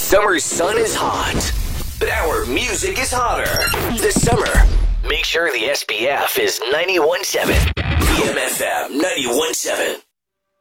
summer sun is hot, but our music is hotter. This summer, make sure the SPF is 91.7. BMFM 91.7.